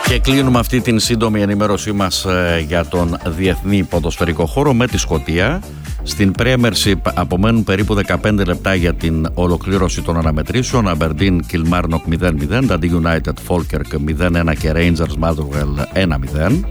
Και κλείνουμε αυτή την σύντομη ενημέρωσή μας για τον διεθνή ποδοσφαιρικό χώρο με τη Σκωτία. Στην Premiership απομένουν περίπου 15 λεπτά για την ολοκλήρωση των αναμετρήσεων. Aberdeen Kilmarnock 0-0, Dundee United Falkirk 0-1 και Rangers Motherwell 1-0.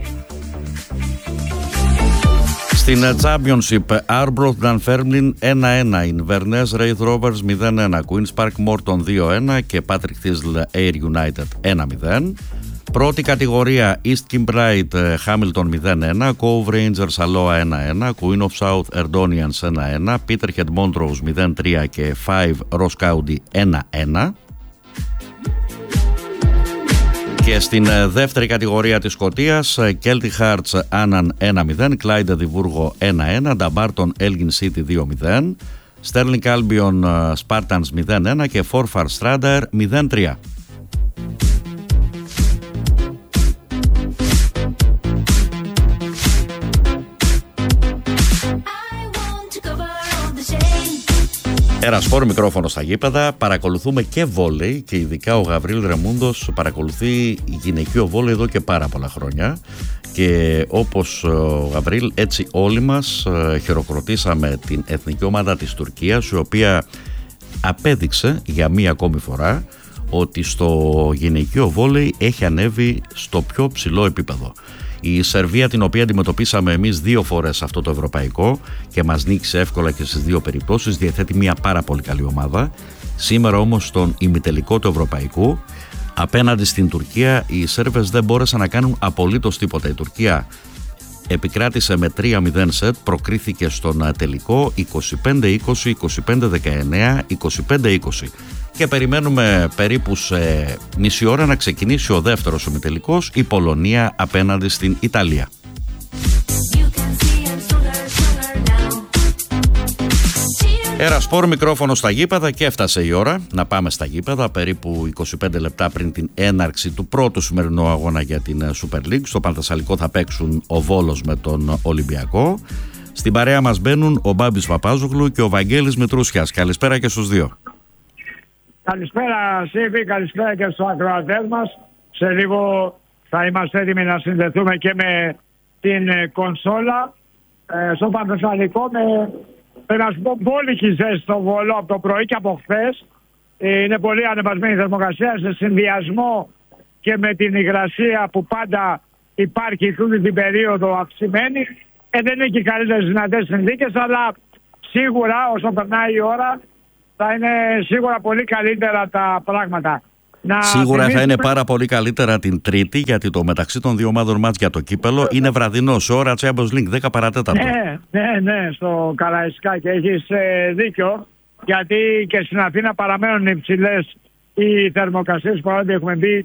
Στην Championship, Arbroath Dunfermline 1-1, Inverness Raith Rovers 0-1, Queen's Park Morton 2-1 και Patrick Thistle Ayr United 1-0. Πρώτη κατηγορία, East Kimbride Hamilton 0-1, Cove Rangers Alloa 1-1, Queen of South Erdonians 1-1, Peterhead Montrose 0-3 και 5 Ross County 1-1. Και στην δεύτερη κατηγορία της Σκωτίας, Celtic Hearts Annan 1-0, Clyde Edimburgo 1-1, Dumbarton Elgin City 2-0, Sterling Albion Spartans 0-1 και Forfar Stranraer 0-3. Ερασπόρ, μικρόφωνο στα γήπεδα. Παρακολουθούμε και βόλεϊ και ειδικά ο Γαβρίλ Ρεμούντος παρακολουθεί γυναικείο βόλεϊ εδώ και πάρα πολλά χρόνια. Και όπως ο Γαβρίλ, έτσι όλοι μας χειροκροτήσαμε την εθνική ομάδα της Τουρκίας, η οποία απέδειξε για μία ακόμη φορά ότι στο γυναικείο βόλεϊ έχει ανέβει στο πιο ψηλό επίπεδο. Η Σερβία, την οποία αντιμετωπίσαμε εμείς 2 φορές αυτό το ευρωπαϊκό και μας νίκησε εύκολα και στις 2 περιπτώσεις, διαθέτει μια πάρα πολύ καλή ομάδα. Σήμερα όμως στον ημιτελικό του ευρωπαϊκού, απέναντι στην Τουρκία, οι Σέρβες δεν μπόρεσαν να κάνουν απολύτως τίποτα. Η Τουρκία επικράτησε με 3-0 σετ, προκρίθηκε στον τελικό 25-20, 25-19, 25-20. Και περιμένουμε περίπου σε μισή ώρα να ξεκινήσει ο δεύτερος ημιτελικός, η Πολωνία απέναντι στην Ιταλία. Ερασπόρ, μικρόφωνο στα γήπεδα και έφτασε η ώρα να πάμε στα γήπεδα περίπου 25 λεπτά πριν την έναρξη του πρώτου σημερινού αγώνα για την Super League. Στο Πανθεσσαλικό θα παίξουν ο Βόλος με τον Ολυμπιακό. Στην παρέα μας μπαίνουν ο Μπάμπης Παπάζογλου και ο Βαγγέλης Μητρούσιας. Καλησπέρα και στους δύο. Καλησπέρα Σίβη, καλησπέρα και στους ακροατές μας. Σε λίγο θα είμαστε έτοιμοι να συνδεθούμε και με την κονσόλα στο Πανθεσσαλικό με να σου πω μπόλικη ζέστη στο Βόλο από το πρωί και από χθες. Είναι πολύ ανεβασμένη η θερμοκρασία σε συνδυασμό και με την υγρασία που πάντα υπάρχει τούτη την περίοδο αυξημένη. Δεν είναι και οι καλύτερες δυνατές συνθήκες, αλλά σίγουρα όσο περνάει η ώρα θα είναι σίγουρα πολύ καλύτερα τα πράγματα. Σίγουρα θα είναι πάρα πολύ καλύτερα την Τρίτη, γιατί το μεταξύ των δύο ομάδων μάτς για το κύπελο είναι βραδινό σε ώρα Champions League, 10 παρατέταρτο. Ναι, στο Καραϊσκάκι έχεις δίκιο, γιατί και στην Αθήνα παραμένουν υψηλές οι θερμοκρασίες που ήδη έχουμε μπει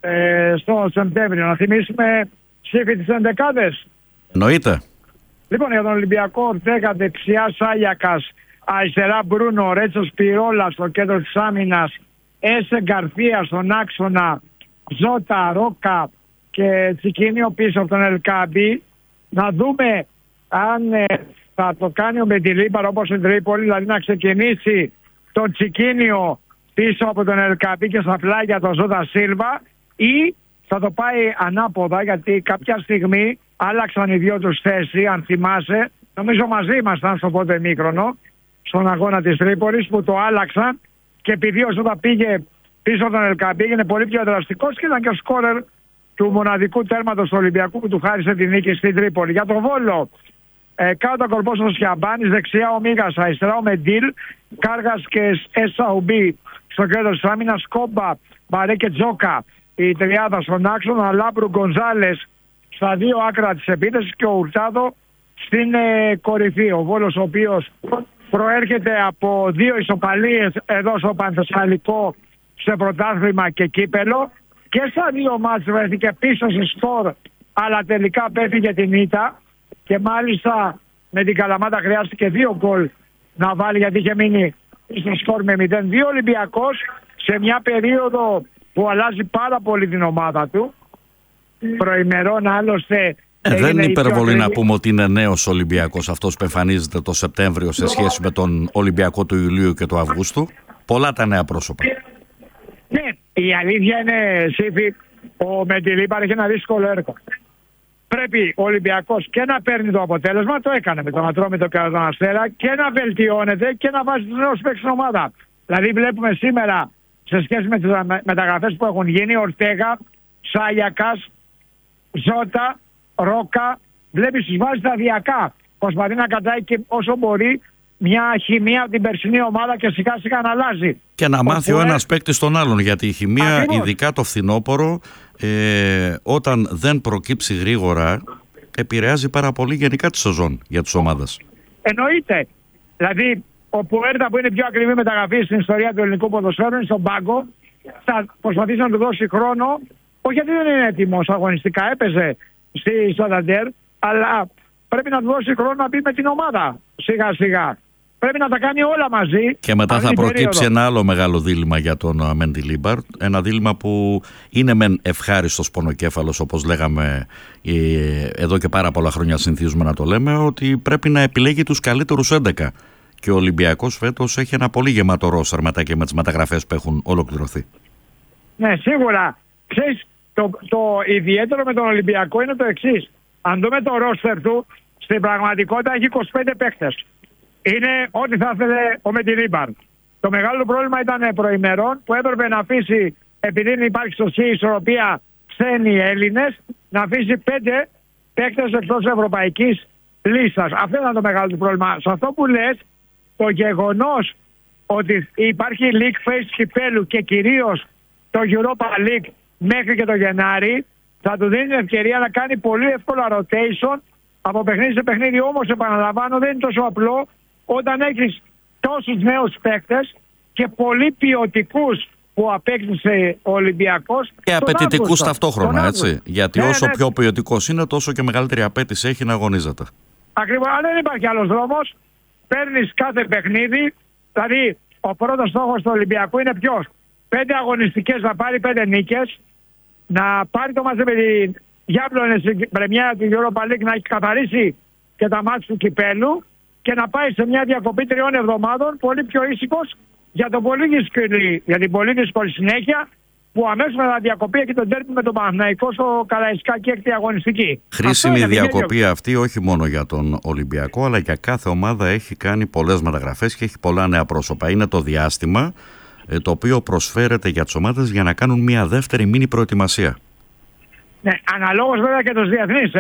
στο Σεπτέμβριο. Να θυμίσουμε ψήφι τις ενδεκάδες. Εννοείται. Λοιπόν, για τον Ολυμπιακό, Ορτέγα δεξιά, Σάλιακας, αριστερά Μπρούνο, Ρέτσος Πυρόλα στο κέντρο της άμυνας, Έσε Γκαρθία στον άξονα, Ζώτα, Ρόκα και Τσικίνιο πίσω από τον Ελκάμπη. Να δούμε αν θα το κάνει ο Μεντιλίμπαρο όπως στην Τρίπολη, δηλαδή να ξεκινήσει τον Τσικίνιο πίσω από τον Ελκάμπη και στα πλάγια τον Ζώτα Σίλβα, ή θα το πάει ανάποδα, γιατί κάποια στιγμή άλλαξαν οι δυο τους θέση, αν θυμάσαι. Νομίζω μαζί ήμασταν στο πότε μίκρονο, στον αγώνα της Τρίπολης, που το άλλαξαν. Και επειδή ο Ζώτα πήγε πίσω από τον Ελκαμπή, έγινε πολύ πιο δραστικός και ήταν και ο σκόρερ του μοναδικού τέρματος του Ολυμπιακού που του χάρισε τη νίκη στην Τρίπολη. Για τον Βόλο, κάτω κορπός ο Σιαμπάνης, δεξιά ο Μίγας, αριστερά ο Μεντίλ, Κάργας και Εσαουμπή στο κέντρο της άμυνας, Κόμπα, Μπαρέ και Τζόκα η τριάδα στον άξονα, Λάμπρου Γκονζάλες στα δύο άκρα της επίθεσης και ο Ουρτάδο στην κορυφή. Ο Βόλος, ο οποίος προέρχεται από 2 ισοπαλίες εδώ στο Πανθεσσαλικό σε πρωτάθλημα και κύπελο, και στα 2 μάτς βρέθηκε πίσω σε σκορ, αλλά τελικά πέφυγε την ήττα, και μάλιστα με την Καλαμάτα χρειάστηκε 2 γκολ να βάλει, γιατί είχε μείνει στο σκορ με 0-2. Ολυμπιακός σε μια περίοδο που αλλάζει πάρα πολύ την ομάδα του, προημερών άλλωστε. Δεν είναι υπερβολή να πούμε ότι είναι νέος Ολυμπιακός αυτός που εμφανίζεται το Σεπτέμβριο σε σχέση με τον Ολυμπιακό του Ιουλίου και του Αυγούστου. Πολλά τα νέα πρόσωπα. Ναι, η αλήθεια είναι, Σύφη, ο Μεντιλίμπαρ έχει ένα δύσκολο έργο. Πρέπει ο Ολυμπιακός και να παίρνει το αποτέλεσμα, το έκανε με τον Ατρόμητο και τον Αστέρα, και να βελτιώνεται και να βάζει τους νέους παίκτες στην ομάδα. Δηλαδή βλέπουμε σήμερα, σε σχέση με τις μεταγραφές που έχουν γίνει, Ορτέγα, Σάλιακας, Ζώτα, Ρόκα, βλέπεις τους βάζει σταδιακά. Προσπαθεί να κρατάει και όσο μπορεί μια χημεία από την περσινή ομάδα και σιγά σιγά να αλλάζει. Και να μάθει ο ένας παίκτης τον άλλον, γιατί η χημεία, ακριβώς, ειδικά το φθινόπωρο, όταν δεν προκύψει γρήγορα, επηρεάζει πάρα πολύ γενικά τη σεζόν για τις ομάδες. Εννοείται. Δηλαδή, ο Πουέρτα, που είναι πιο ακριβή μεταγραφή στην ιστορία του ελληνικού ποδοσφαίρου, είναι στον πάγκο. Θα προσπαθήσει να του δώσει χρόνο. Όχι γιατί δεν είναι έτοιμος αγωνιστικά, έπαιζε στη Σανταντέρ, αλλά πρέπει να του δώσει χρόνο να μπει με την ομάδα σιγά σιγά. Πρέπει να τα κάνει όλα μαζί. Και μετά θα προκύψει ένα άλλο μεγάλο δίλημμα για τον Μεντιλίμπαρ. Ένα δίλημμα που είναι μεν ευχάριστος πονοκέφαλος, όπως λέγαμε εδώ και πάρα πολλά χρόνια συνηθίζουμε να το λέμε, ότι πρέπει να επιλέγει τους καλύτερους 11. Και ο Ολυμπιακός φέτος έχει ένα πολύ γεμάτο ρόστερ μετά και με τις μεταγραφές που έχουν ολοκληρωθεί. Ναι, σίγουρα. Ξέρεις, το ιδιαίτερο με τον Ολυμπιακό είναι το εξής. Αν δούμε το ρόστερ του, στην πραγματικότητα έχει 25 παίκτες. Είναι ό,τι θα ήθελε ο Μεντιλίμπαρ. Το μεγάλο πρόβλημα ήταν προημερών που έπρεπε να αφήσει, επειδή δεν υπάρχει σωστή ισορροπία ξένοι Έλληνες, να αφήσει 5 παίκτες εκτός ευρωπαϊκής λίστας. Αυτό ήταν το μεγάλο του πρόβλημα. Σε αυτό που λες, το γεγονός ότι υπάρχει League Phase κυπέλου και κυρίως το Europa League μέχρι και το Γενάρη, θα του δίνει την ευκαιρία να κάνει πολύ εύκολα rotation από παιχνίδι σε παιχνίδι. Όμως, επαναλαμβάνω, δεν είναι τόσο απλό όταν έχεις τόσους νέους παίκτες και πολύ ποιοτικούς που απέκτησε ο Ολυμπιακός. Και απαιτητικούς ταυτόχρονα, έτσι. Γιατί όσο πιο ποιοτικός είναι, τόσο και μεγαλύτερη απέτηση έχει να αγωνίζεται. Ακριβώς. Αν δεν υπάρχει άλλος δρόμος, παίρνεις κάθε παιχνίδι. Δηλαδή, ο πρώτος στόχος του Ολυμπιακού είναι ποιος? 5 αγωνιστικές, να πάρει 5 νίκες, να πάρει το μάτς με την Γιάμπλονε στην πρεμιέρα του Europa League, να έχει καθαρίσει και τα μάτς του κυπέλου και να πάει σε μια διακοπή 3 εβδομάδων πολύ πιο ήσυχος για την πολύ δύσκολη συνέχεια, που αμέσως μετά διακοπή έχει τον τέρμι με τον Παναθηναϊκό στο Καραϊσκάκι, έκτη αγωνιστική. Χρήσιμη διακοπή αυτή όχι μόνο για τον Ολυμπιακό, αλλά για κάθε ομάδα. Έχει κάνει πολλές μεταγραφές και έχει πολλά νέα πρόσωπα. Είναι το διάστημα το οποίο προσφέρεται για τις ομάδες για να κάνουν μια δεύτερη μίνι προετοιμασία. Ναι, αναλόγως βέβαια και τους διεθνείς,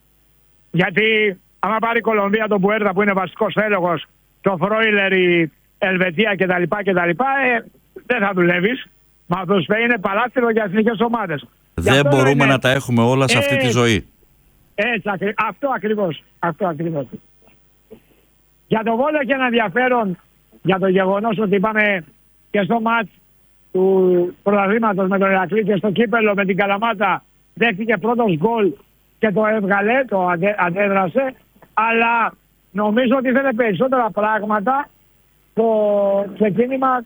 γιατί άμα πάρει η Κολομβία τον Πουέρτα που είναι βασικός έλογος, το Φρόιλερ, η Ελβετία κτλ. Δεν θα δουλεύεις. Μα αυτός είναι παράθυρο για εθνικές ομάδες. Δεν μπορούμε να τα έχουμε όλα σε αυτή τη ζωή. Έτσι, αυτό ακριβώς. Για το Βόλο έχει ένα ενδιαφέρον για το γεγονός ότι είπαμε και στο μάτς του πρωταθλήματος με τον Ηρακλή και στο κύπελο με την Καλαμάτα δέχτηκε πρώτος γκολ και το έβγαλε, το αντέδρασε, αλλά νομίζω ότι ήθελε περισσότερα πράγματα το ξεκίνημα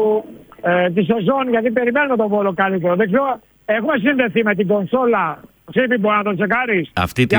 τη σεζόν, γιατί περιμένουμε τον Βόλο καλύτερο. Δεν ξέρω, έχουμε συνδεθεί με την κονσόλα. Σύμπη, μπορεί να το τσεκάρεις.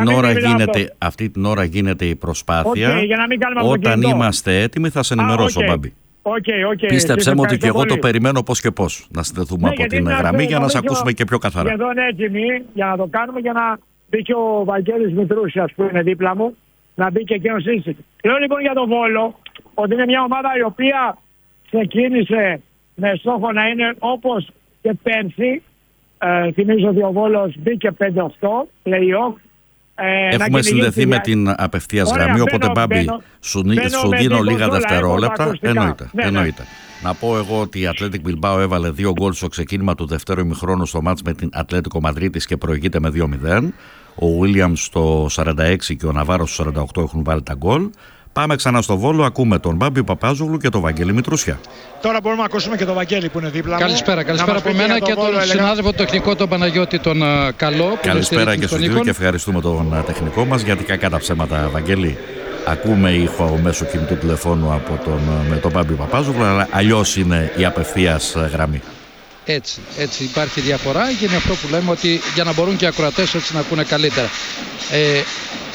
Αυτή την ώρα γίνεται η προσπάθεια. Για να μην κάνουμε όταν είμαστε έτοιμοι θα σε ενημερώσω, Μπάμπη. Πίστεψέ μου ότι και εγώ το περιμένω πώς και πώς να συνδεθούμε από την γραμμή για να σε ακούσουμε και πιο καθαρά. Σχεδόν έτοιμοι για να το κάνουμε, για να μπει και ο Βαγγέλης Μητρούσιας που είναι δίπλα μου, να μπει και εκείνος ίσως. Λέω λοιπόν για τον Βόλο ότι είναι μια ομάδα η οποία ξεκίνησε με στόχο να είναι όπως και πέρσι. Θυμίζω ότι ο Βόλος μπήκε 5-8 play-off. Έχουμε συνδεθεί με την απευθείας γραμμή, οπότε Μπάμπη σου δίνω λίγα δευτερόλεπτα. Εννοείται. Να πω εγώ ότι η Athletic Bilbao έβαλε 2 γκολ στο ξεκίνημα του δεύτερου ημιχρόνου στο μάτς με την Ατλέτικο Μαδρίτης και προηγείται με 2-0. Ο Williams στο 46 και ο Ναβάρος στο 48 έχουν βάλει τα γκολ. Πάμε ξανά στο Βόλο, ακούμε τον Μπάμπη Παπάζογλου και τον Βαγγέλη Μητρούσια. Τώρα μπορούμε να ακούσουμε και τον Βαγγέλη που είναι δίπλα μου. Καλησπέρα από μένα και τον συνάδελφο τεχνικό τον Παναγιώτη τον Καλό. Καλησπέρα και στους δύο και ευχαριστούμε τον τεχνικό μας, γιατί κακά τα ψέματα, Βαγγέλη. Ακούμε ήχο μέσω κινητού τηλεφώνου με τον Μπάμπη Παπάζογλου, αλλά αλλιώς είναι η απευθείας γραμμή. Έτσι υπάρχει διαφορά και είναι αυτό που λέμε, ότι για να μπορούν και οι ακροατές έτσι να ακούνε καλύτερα.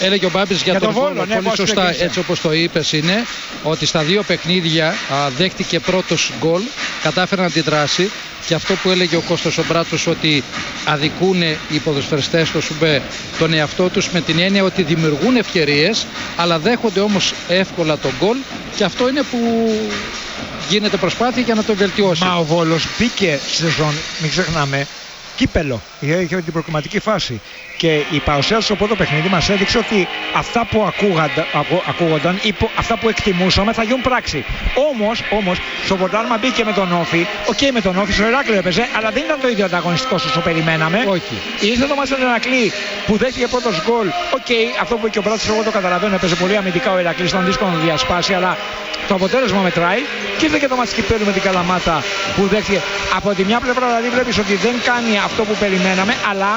έλεγε ο Μπάμπης για τον Βόλο, ναι, πολύ σωστά, έτσι όπως το είπες, είναι ότι στα 2 παιχνίδια δέχτηκε πρώτος γκολ, κατάφερε να αντιδράσει, και αυτό που έλεγε ο Κώστας ο Μπράτσος, ότι αδικούν οι ποδοσφαιριστές στο ΣΟΥΜΠΕ τον εαυτό τους, με την έννοια ότι δημιουργούν ευκαιρίες αλλά δέχονται όμως εύκολα τον γκολ, και αυτό είναι που γίνεται προσπάθεια για να το βελτιώσει. Μα ο Βόλος μπήκε στη σεζόν, μην ξεχνάμε, κύπελο, είχε την προκριματική φάση, και η παρουσία του στο πρώτο παιχνίδι μας έδειξε ότι αυτά που ακούγονταν ή αυτά που εκτιμούσαμε θα γίνουν πράξη. Όμως στο πρωτάθλημα μπήκε με τον Όφη, με τον Όφη στο Ηράκλειο έπαιζε, αλλά δεν ήταν το ίδιο ανταγωνιστικό όσο περιμέναμε. Όχι. Ήρθε το μάτι στον Ηρακλή που δέχτηκε πρώτος γκολ. Αυτό που είπε και ο Μπράτσος, εγώ το καταλαβαίνω, έπαιζε πολύ αμυντικά ο Ηρακλής, ήταν δύσκολο να διασπάσει, αλλά το αποτέλεσμα μετράει. Και ήρθε και το μάτι Κυπέλλου με την Καλαμάτα που δέχτηκε. Από τη μια πλευρά δηλαδή βλέπεις ότι δεν κάνει αυτό που περιμέναμε,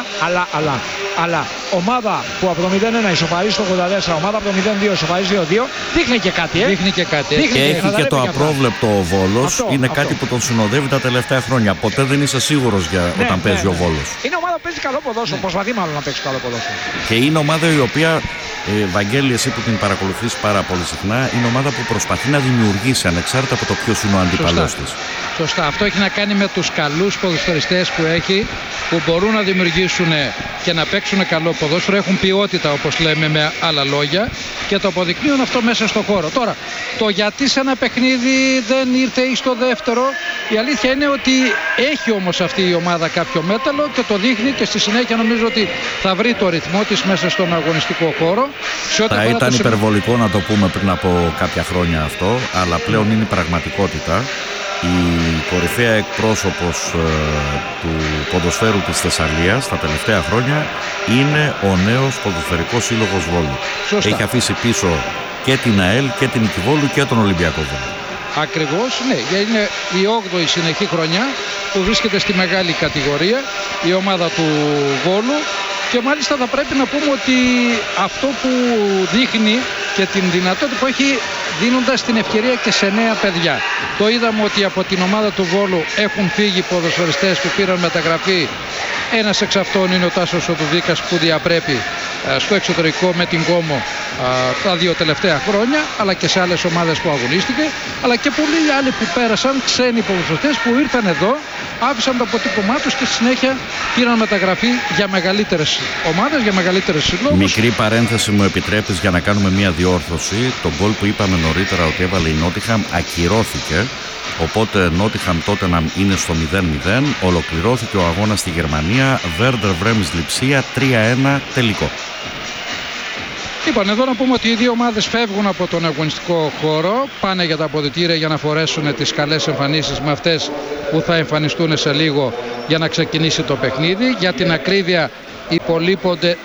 αλλά ομάδα που από το 0-1 ισοφαρίζει στο 84, ομάδα από το 0-2 ισοφαρίζει 2-2, δείχνει και κάτι. Δείχνει και κάτι. Και έχει και το απρόβλεπτο ο Βόλος. Είναι κάτι που τον συνοδεύει τα τελευταία χρόνια. Ποτέ δεν είσαι σίγουρος όταν παίζει ο Βόλος. Είναι ομάδα που παίζει καλό ποδόσφαιρο. Προσπαθεί μάλλον να παίξει καλό ποδόσφαιρο. Και είναι ομάδα η οποία, Βαγγέλη, εσύ που την παρακολουθείς πάρα πολύ συχνά, είναι ομάδα που προσπαθεί να δημιουργήσει ανεξάρτητα από το ποιος είναι ο αντίπαλός της. Σωστά. Αυτό έχει να κάνει με τους καλούς ποδοσφαιριστές που έχει, που μπορούν να δημιουργήσουν και να παίξουν καλό ποδόσφαιρο, έχουν ποιότητα, όπως λέμε με άλλα λόγια, και το αποδεικνύουν αυτό μέσα στο χώρο. Τώρα, το γιατί σε ένα παιχνίδι δεν ήρθε ή στο δεύτερο, η αλήθεια είναι ότι έχει όμως αυτή η ομάδα κάποιο μέταλλο και το δείχνει, και στη συνέχεια νομίζω ότι θα βρει το ρυθμό της μέσα στον αγωνιστικό χώρο. Θα ήταν υπερβολικό να το πούμε πριν από κάποια χρόνια αυτό, αλλά πλέον είναι πραγματικότητα. Η κορυφαία εκπρόσωπος του ποδοσφαίρου της Θεσσαλίας τα τελευταία χρόνια είναι ο νέος ποδοσφαιρικός σύλλογος Βόλου. Σωστά. Έχει αφήσει πίσω και την ΑΕΛ και την Νικηβόλου και τον Ολυμπιακό Βόλου. Ακριβώς, ναι, είναι η 8η συνεχή χρονιά που βρίσκεται στη μεγάλη κατηγορία η ομάδα του Βόλου, και μάλιστα θα πρέπει να πούμε ότι αυτό που δείχνει και την δυνατότητα που έχει, δίνοντας την ευκαιρία και σε νέα παιδιά. Το είδαμε ότι από την ομάδα του Βόλου έχουν φύγει ποδοσφαιριστές που πήραν μεταγραφή. Ένας εξ αυτών είναι ο Τάσος Οδουδίκας που διαπρέπει στο εξωτερικό με την Κόμο τα 2 τελευταία χρόνια, αλλά και σε άλλες ομάδες που αγωνίστηκε, αλλά και πολλοί άλλοι που πέρασαν, ξένοι ποδοσφαιριστές που ήρθαν εδώ, άφησαν το αποτύπωμά τους και στη συνέχεια πήραν μεταγραφή για μεγαλύτερες ομάδες, για μεγαλύτερες συλλόγους. Μικρή παρένθεση μου επιτρέπεις για να κάνουμε μια διόρθωση. Το γκολ που είπαμε νωρίτερα ότι έβαλε η Νότιχαμ ακυρώθηκε. Οπότε Νότιχαμ Τότεναμ είναι στο 0-0. Ολοκληρώθηκε ο αγώνας στη Γερμανία. Βέρντερ Βρέμις Λειψία 3-1 τελικό. Λοιπόν, εδώ να πούμε ότι οι δύο ομάδες φεύγουν από τον αγωνιστικό χώρο, πάνε για τα αποδυτήρια για να φορέσουν τις καλές εμφανίσεις με αυτές που θα εμφανιστούν σε λίγο για να ξεκινήσει το παιχνίδι. Για την ακρίβεια υπολείπονται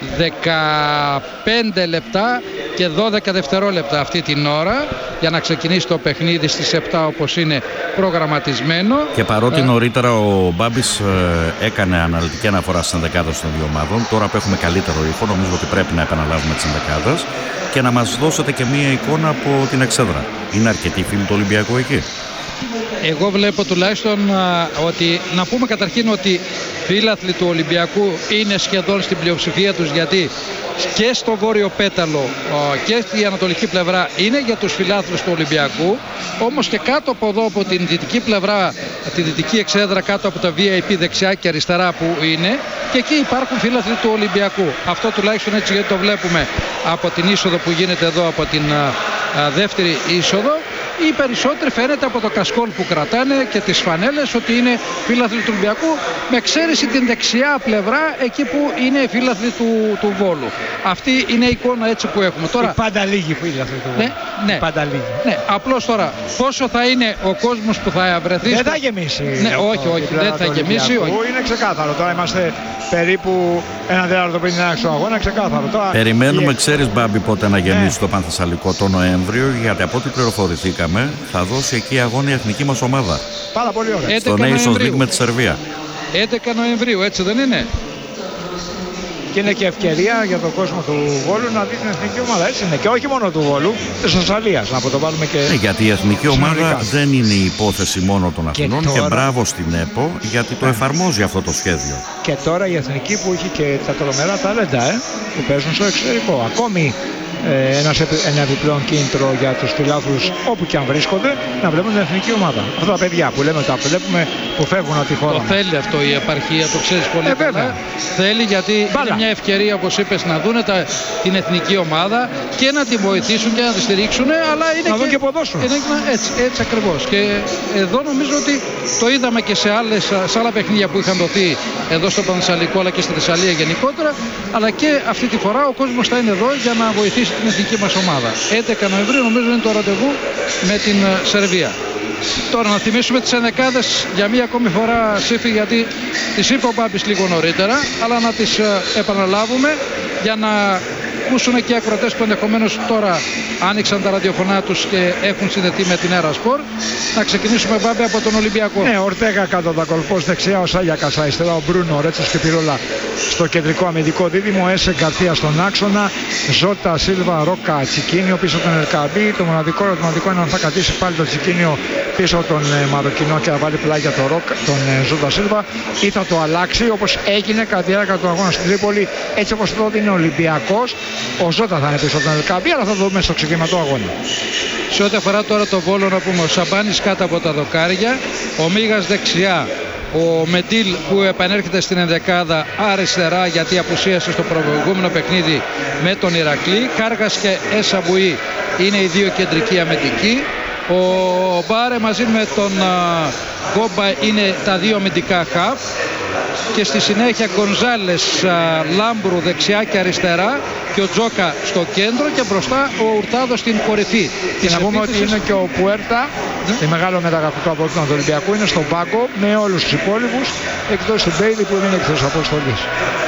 15 λεπτά και 12 δευτερόλεπτα αυτή την ώρα για να ξεκινήσει το παιχνίδι στις 7 όπως είναι προγραμματισμένο. Και παρότι νωρίτερα ο Μπάμπης έκανε αναλυτική αναφορά στις ενδεκάδες των δύο ομάδων, τώρα που έχουμε καλύτερο ήχο νομίζω ότι πρέπει να επαναλάβουμε τις ενδεκάδες και να μας δώσετε και μία εικόνα από την εξέδρα. Είναι αρκετοί φίλοι του Ολυμπιακού εκεί? Εγώ βλέπω τουλάχιστον ότι, να πούμε καταρχήν ότι φίλαθλοι του Ολυμπιακού είναι σχεδόν στην πλειοψηφία τους, γιατί και στο βόρειο πέταλο και στη ανατολική πλευρά είναι για τους φιλάθλους του Ολυμπιακού, όμως και κάτω από εδώ από την δυτική πλευρά, τη δυτική εξέδρα κάτω από τα VIP δεξιά και αριστερά που είναι, και εκεί υπάρχουν φίλαθλοι του Ολυμπιακού. Αυτό τουλάχιστον έτσι γιατί το βλέπουμε από την είσοδο που γίνεται εδώ, από την δεύτερη είσοδο. Οι περισσότεροι φαίνεται από το κασκόλ που κρατάνε και τις φανέλες ότι είναι φίλαθλοι του Ολυμπιακού, με εξαίρεση την δεξιά πλευρά εκεί που είναι φίλαθλοι του Βόλου. Αυτή είναι η εικόνα έτσι που έχουμε τώρα. Οι πάντα λίγοι φίλαθλοι του Βόλου. Ναι, πάντα λίγοι. Ναι, απλώς τώρα πόσο θα είναι ο κόσμος που θα βρεθεί. Δεν θα γεμίσει. Ναι, όχι, δεν θα γεμίσει. Είναι ξεκάθαρο. Τώρα είμαστε περίπου ένα τέταρτο πριν την άξιο αγώνα, ξεκάθαρο. Τώρα, περιμένουμε, ξέρεις Μπάμπη, πότε να γεμίσει το Πανθεσσαλικό? Το Νοέμβριο, γιατί από ό,τι πληροφορηθήκαμε θα δώσει εκεί αγώνα η εθνική μας ομάδα. Πάρα πολύ ωραία. Στο Nations League με τη Σερβία. 11 Νοεμβρίου, έτσι δεν είναι? Και είναι και ευκαιρία για τον κόσμο του Βόλου να δει την εθνική ομάδα. Έτσι είναι. Και όχι μόνο του Βόλου, της Θεσσαλίας. Να αποδοβάλουμε και. Γιατί η εθνική ομάδα δεν είναι η υπόθεση μόνο των Αθηνών. Και μπράβο στην ΕΠΟ γιατί το εφαρμόζει αυτό το σχέδιο. Και τώρα η εθνική που έχει και τα τρομερά ταλέντα που παίζουν στο εξωτερικό. Ακόμη ένα επιπλέον κίνητρο για τους φιλάθλους όπου και αν βρίσκονται να βλέπουν την εθνική ομάδα. Αυτά τα παιδιά που λέμε, τα βλέπουμε που φεύγουν από τη χώρα. Το θέλει αυτό η επαρχία, το ξέρεις πολύ καλά. Θέλει γιατί είναι μια ευκαιρία, όπως είπες, να δουν την εθνική ομάδα και να τη βοηθήσουν και να τη στηρίξουν, αλλά είναι να δουν και ποδόσφαιρο. Έτσι ακριβώς. Και εδώ νομίζω ότι το είδαμε και σε άλλα παιχνίδια που είχαν δοθεί εδώ στο Πανθεσσαλικό αλλά και στη Θεσσαλία γενικότερα, αλλά και αυτή τη φορά ο κόσμος θα είναι εδώ για να βοηθήσει την εθνική μας ομάδα. 11 Νοεμβρίου νομίζω είναι το ραντεβού με την Σερβία. Τώρα να θυμίσουμε τις ενδεκάδες για μία ακόμη φορά, Σύφη, γιατί τις είπε ο Μπάμπης λίγο νωρίτερα, αλλά να τις επαναλάβουμε για να ακούσουν και οι ακροατές που ενδεχομένως τώρα άνοιξαν τα ραδιοφωνά τους και έχουν συνδεθεί με την Έρα Σπορ. Να ξεκινήσουμε, Μπάμπη, από τον Ολυμπιακό. Ναι, Ορτέγα κάτω τα κολπός, δεξιά ο Σάγιακας, αριστερά ο Μπρούνο, ο Ρέτσος και Πυρόλα στο κεντρικό αμυντικό δίδυμο, Έσε Γκαρθία στον άξονα, Ζώτα, Σίλβα, Ρόκα, Τσικίνιο πίσω τον Ελκαμπή. Το μοναδικό ερωτηματικό είναι αν θα κρατήσει πάλι το Τσικίνιο πίσω τον Μαροκινό και θα βάλει πλάγια τον Ζώτα Σίλβα, ή θα το αλλάξει όπως έγινε κατά τη διάρκεια του αγώνα στην Τρίπολη. Έτσι όπως τότε είναι ο Ολυμπιακός, ο Ζώτα θα είναι πίσω τον Ελκαμπή, αλλά θα το δούμε στο ξεκίνημα του αγώνα. Σε ό,τι αφορά τώρα το Βόλο, να πούμε ο Σαμπάνης κάτω από τα δοκάρια, ο Μίγας δεξιά, ο Μεντίλ που επανέρχεται στην ενδεκάδα αριστερά γιατί απουσίασε στο προηγούμενο παιχνίδι με τον Ηρακλή, Κάργας και Εσαμπουή είναι οι δύο κεντρικοί αμυντικοί, ο Μπάρε μαζί με τον Γκόμπα είναι τα δύο αμυντικά χαφ και στη συνέχεια Γκονζάλες, Λάμπρου δεξιά και αριστερά και ο Τζόκα στο κέντρο και μπροστά ο Ουρτάδο στην κορυφή. Και να πούμε ότι είναι και ο Πουέρτα, η μεγάλο μεταγραφικό απόκτημα του Ολυμπιακού, είναι στον πάγκο με όλους τους υπόλοιπους εκτός του Μπέιλι που δεν είναι εκτός αποστολής.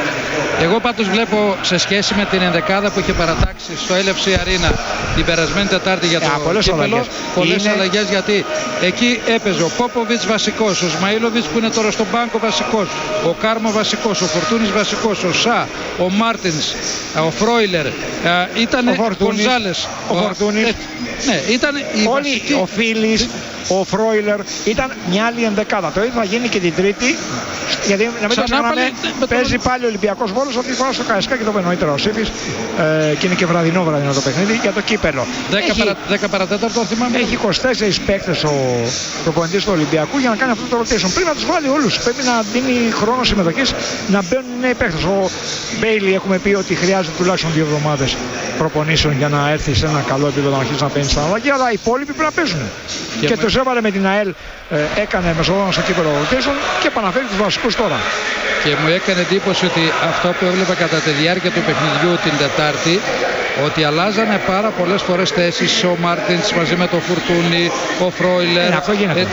Εγώ πάντως βλέπω σε σχέση με την ενδεκάδα που είχε παρατάξει στο LFC Arena την περασμένη Τετάρτη για το κύπελλο, πολλές αλλαγές, γιατί εκεί έπαιζε ο Πόποβιτς βασικός, ο Σμαΐλοβιτς που είναι τώρα στον πάγκο βασικός, ο Κάρμο βασικός, ο Φορτούνης βασικός, ο Σα, ο Μάρτινς, ο Φρόιλερ, ήταν ο Γκονζάλες, ο Φορτούνης, ναι, ήταν όλοι βασική... ο Φίλης, ο Φρόιλερ, ήταν μια άλλη ενδεκάδα. Το ίδιο θα γίνει και την Τρίτη, γιατί να μην το ξεχνάμε, παίζει πάλι ο Ολυμπιακός Βόλος αυτή τη φορά στο Καραϊσκάκι, και το είπε νωρίτερα ο Σύφης, και είναι και βραδινό το παιχνίδι για το κύπελλο. 10 παρατέταρτο θυμάμαι. Έχει 24 παίκτες ο προπονητής του Ολυμπιακού για να κάνει αυτό το rotation. Πρέπει να τους βάλει όλους. Πρέπει να δίνει χρόνο συμμετοχής να μπαίνουν νέοι παίκτες. Ο Μπέιλι έχουμε πει ότι χρειάζεται τουλάχιστον 2 εβδομάδες προπονήσεων για να έρθει σε ένα καλό επίπεδο να αρχίσει να παίρνει στα αλλαγή, αλλά οι υπόλοιποι πρέπει να παίζουν. Και τους έβαλε με την ΑΕΛ, έκανε μεσοδόνα στο κύπελλο rotation και επαναφέρει τους βασικούς τώρα. Και μου έκανε εντύπωση ότι αυτό που έβλεπα κατά τη διάρκεια του παιχνιδιού την Τετάρτη, ότι αλλάζανε πάρα πολλές φορές θέσεις ο Μάρτινς μαζί με τον Φουρτούνη, ο Φρόιλερ. Αυτό γίνεται.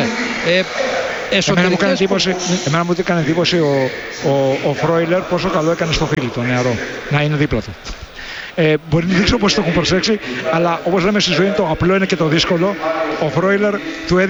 Εμένα μου έκανε εντύπωση ο Φρόιλερ πόσο καλό έκανε στο φίλι το νεαρό να είναι δίπλα του. Μπορεί να δείξω πώς το έχουν προσέξει, αλλά όπως λέμε στη ζωή το απλό είναι και το δύσκολο. Ο Φρόιλερ του